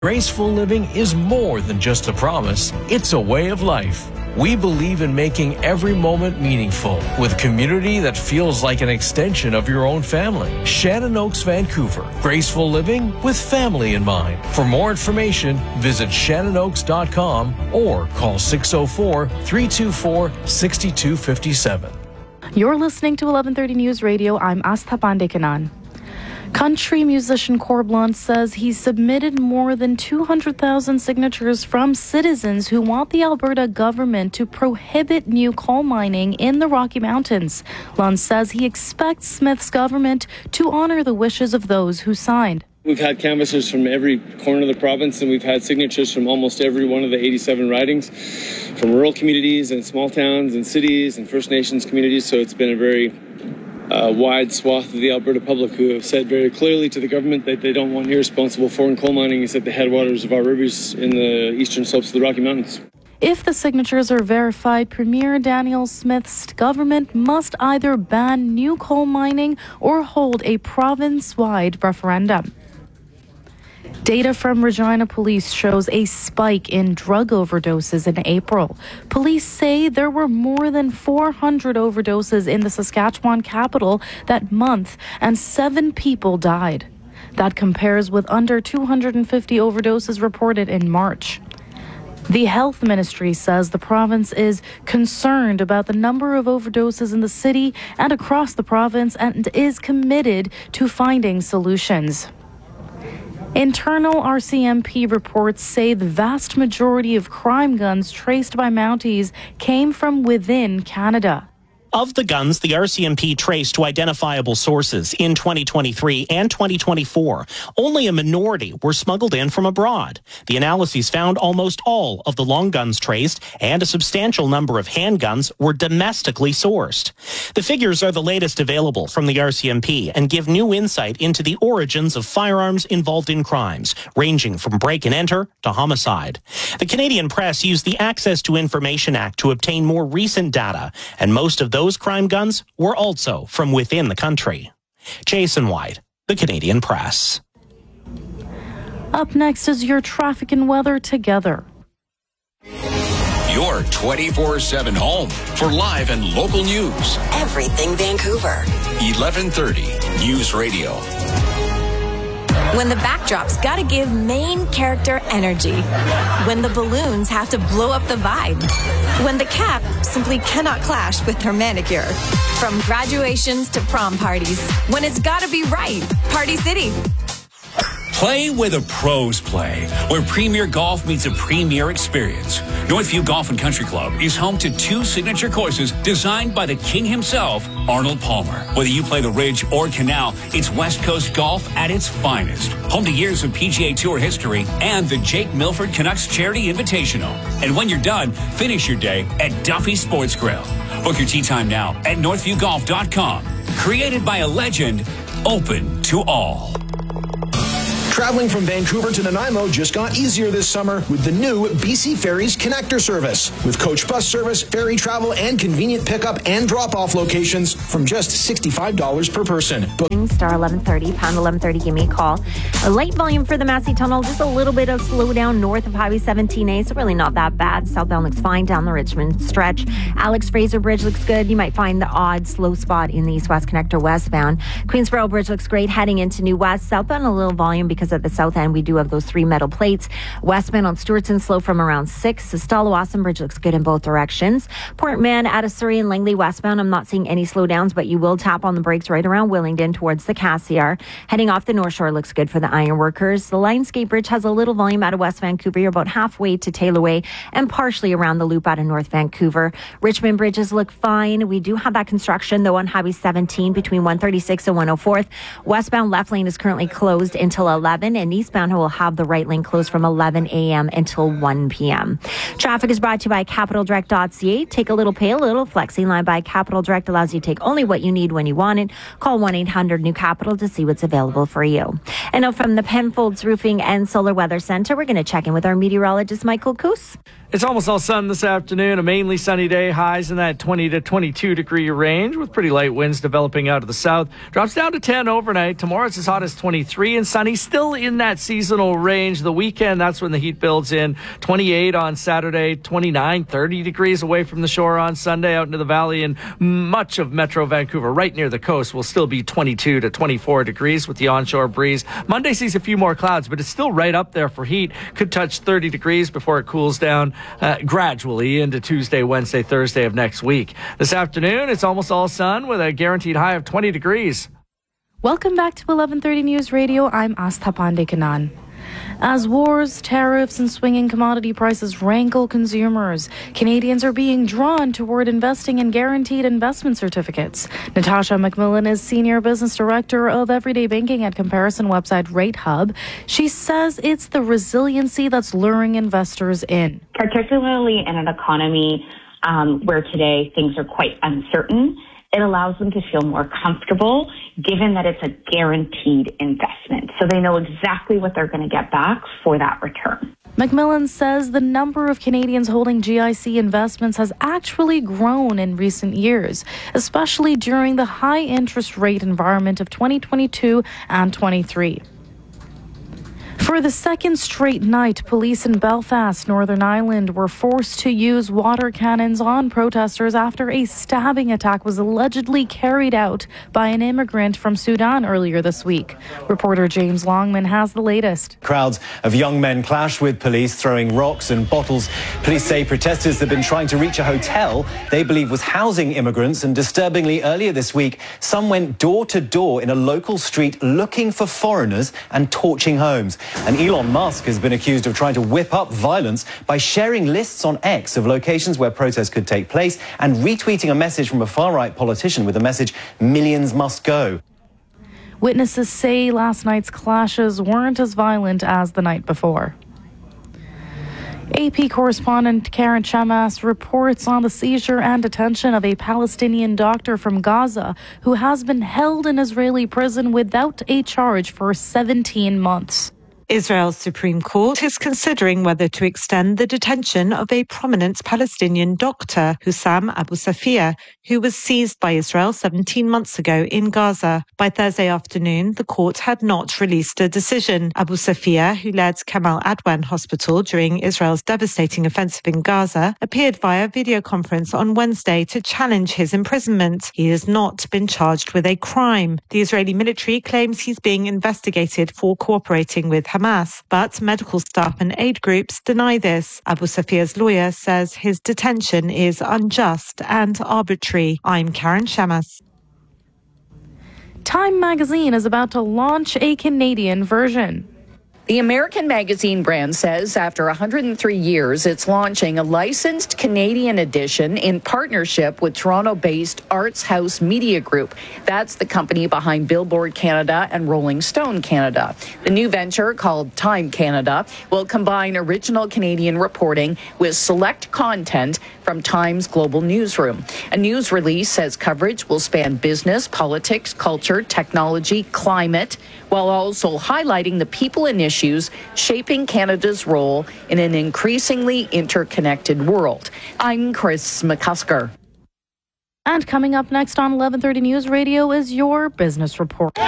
Graceful living is more than just a promise, it's a way of life. We believe in making every moment meaningful with community that feels like an extension of your own family. Shannon Oaks, Vancouver. Graceful living with family in mind. For more information, visit shannonoaks.com or call 604-324-6257. You're listening to 1130 News Radio. I'm Astha Pandekanan. Country musician Cor Blanc says he submitted more than 200,000 signatures from citizens who want the Alberta government to prohibit new coal mining in the Rocky Mountains. Blanc says he expects Smith's government to honor the wishes of those who signed. We've had canvassers from every corner of the province, and we've had signatures from almost every one of the 87 ridings, from rural communities and small towns and cities and First Nations communities. So it's been a very wide swath of the Alberta public who have said very clearly to the government that they don't want irresponsible foreign coal mining at the headwaters of our rivers in the eastern slopes of the Rocky Mountains. If the signatures are verified, Premier Daniel Smith's government must either ban new coal mining or hold a province-wide referendum. Data from Regina Police shows a spike in drug overdoses in April. Police say there were more than 400 overdoses in the Saskatchewan capital that month, and 7 people died. That compares with under 250 overdoses reported in March. The Health Ministry says the province is concerned about the number of overdoses in the city and across the province and is committed to finding solutions. Internal RCMP reports say the vast majority of crime guns traced by Mounties came from within Canada. Of the guns the RCMP traced to identifiable sources in 2023 and 2024, only a minority were smuggled in from abroad. The analyses found almost all of the long guns traced and a substantial number of handguns were domestically sourced. The figures are the latest available from the RCMP and give new insight into the origins of firearms involved in crimes, ranging from break and enter to homicide. The Canadian Press used the Access to Information Act to obtain more recent data, and most of those crime guns were also from within the country. Jason White, the Canadian Press. Up next is your traffic and weather together. Your 24/7 home for live and local news. Everything Vancouver. 1130 News Radio. When the backdrop's gotta give main character energy. When the balloons have to blow up the vibe. When the cap simply cannot clash with her manicure. From graduations to prom parties. When it's gotta be right. Party City. Play where the pros play, where premier golf meets a premier experience. Northview Golf and Country Club is home to 2 signature courses designed by the king himself, Arnold Palmer. Whether you play the Ridge or Canal, it's West Coast golf at its finest. Home to years of PGA Tour history and the Jake Milford Canucks Charity Invitational. And when you're done, finish your day at Duffy Sports Grill. Book your tee time now at northviewgolf.com. Created by a legend, open to all. Traveling from Vancouver to Nanaimo just got easier this summer with the new BC Ferries Connector service. With coach bus service, ferry travel, and convenient pickup and drop-off locations from just $65 per person. Star 1130, pound 1130, give me a call. A light volume for the Massey Tunnel, just a little bit of slowdown north of Highway 17A, so really not that bad. Southbound looks fine down the Richmond stretch. Alex Fraser Bridge looks good. You might find the odd slow spot in the East-West Connector westbound. Queensboro Bridge looks great heading into New West. Southbound a little volume because at the south end we do have those 3 metal plates. Westbound on Stewartson slow from around 6. The Stalowassam Bridge looks good in both directions. Port Mann out of Surrey and Langley westbound, I'm not seeing any slowdowns, but you will tap on the brakes right around Willingdon towards the Cassiar. Heading off the North Shore looks good for the ironworkers. The Lionsgate Bridge has a little volume out of West Vancouver. You're about halfway to Taylorway and partially around the loop out of North Vancouver. Richmond bridges look fine. We do have that construction though on Highway 17 between 136 and 104th. Westbound left lane is currently closed until 11 and eastbound will have the right lane closed from 11 a.m. until 1 p.m. Traffic is brought to you by CapitalDirect.ca. Take a little, pay a little. Flexi line by Capital Direct allows you to take only what you need when you want it. Call 1-800-NEW-CAPITAL to see what's available for you. And now from the Penfolds Roofing and Solar Weather Center, we're going to check in with our meteorologist, Michael Coos. It's almost all sun this afternoon, a mainly sunny day, highs in that 20 to 22 degree range with pretty light winds developing out of the south. Drops down to 10 overnight. Tomorrow it's as hot as 23 and sunny, still still in that seasonal range. The weekend, that's when the heat builds in. 28 on Saturday, 29, 30 degrees away from the shore on Sunday. Out into the valley and much of Metro Vancouver, right near the coast, will still be 22 to 24 degrees with the onshore breeze. Monday sees a few more clouds, but it's still right up there for heat. Could touch 30 degrees before it cools down gradually into Tuesday, Wednesday, Thursday of next week. This afternoon, it's almost all sun with a guaranteed high of 20 degrees. Welcome back to 1130 News Radio. I'm Astha Pandekanan. As wars, tariffs, and swinging commodity prices rankle consumers, Canadians are being drawn toward investing in guaranteed investment certificates. Natasha McMillan is Senior Business Director of Everyday Banking at comparison website RateHub. She says it's the resiliency that's luring investors in. Particularly in an economy where today things are quite uncertain, it allows them to feel more comfortable given that it's a guaranteed investment. So they know exactly what they're going to get back for that return. McMillan says the number of Canadians holding GIC investments has actually grown in recent years, especially during the high interest rate environment of 2022 and 23. For the second straight night, police in Belfast, Northern Ireland, were forced to use water cannons on protesters after a stabbing attack was allegedly carried out by an immigrant from Sudan earlier this week. Reporter James Longman has the latest. Crowds of young men clashed with police, throwing rocks and bottles. Police say protesters had been trying to reach a hotel they believe was housing immigrants, and disturbingly, earlier this week, some went door to door in a local street looking for foreigners and torching homes. And Elon Musk has been accused of trying to whip up violence by sharing lists on X of locations where protests could take place and retweeting a message from a far-right politician with the message, "Millions must go." Witnesses say last night's clashes weren't as violent as the night before. AP correspondent Karen Shamas reports on the seizure and detention of a Palestinian doctor from Gaza who has been held in Israeli prison without a charge for 17 months. Israel's Supreme Court is considering whether to extend the detention of a prominent Palestinian doctor, Hussam Abu Safia, who was seized by Israel 17 months ago in Gaza. By Thursday afternoon, the court had not released a decision. Abu Safia, who led Kamal Adwan Hospital during Israel's devastating offensive in Gaza, appeared via video conference on Wednesday to challenge his imprisonment. He has not been charged with a crime. The Israeli military claims he's being investigated for cooperating with Hamas, but medical staff and aid groups deny this. Abu Safia's lawyer says his detention is unjust and arbitrary. I'm Karen Shamas. Time magazine is about to launch a Canadian version. The American Magazine brand says after 103 years, it's launching a licensed Canadian edition in partnership with Toronto-based Arts House Media Group. That's the company behind Billboard Canada and Rolling Stone Canada. The new venture, called Time Canada, will combine original Canadian reporting with select content from Time's global newsroom. A news release says coverage will span business, politics, culture, technology, climate, while also highlighting the people and issues shaping Canada's role in an increasingly interconnected world. I'm Chris McCusker. And coming up next on 1130 News Radio is your business report.